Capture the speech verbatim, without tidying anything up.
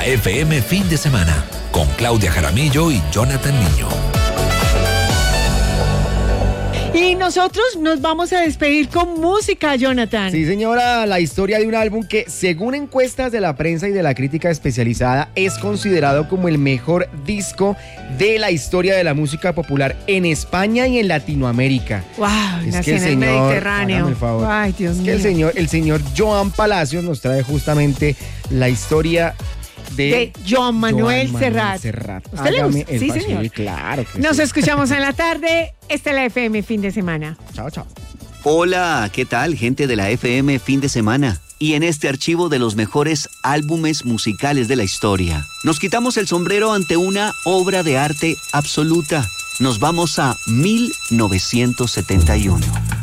La F M Fin de Semana, con Claudia Jaramillo y Jonathan Niño. Y nosotros nos vamos a despedir con música, Jonathan. Sí, señora, la historia de un álbum que, según encuestas de la prensa y de la crítica especializada, es considerado como el mejor disco de la historia de la música popular en España y en Latinoamérica. Wow, es nació que el en el señor, Mediterráneo. hágame el favor. Ay, Dios es mío. que el señor, el señor Joan Palacios nos trae justamente la historia de, de Joan Manuel, Joan Manuel Serrat. Serrat. ¿Usted le Hágame gusta? el Sí, favor. señor. Sí, claro que Nos sí. escuchamos en la tarde. Esta es la F M Fin de Semana. Chao, chao. Hola, ¿qué tal, gente de la F M Fin de Semana? Y en este archivo de los mejores álbumes musicales de la historia, nos quitamos el sombrero ante una obra de arte absoluta. Nos vamos a mil novecientos setenta y uno.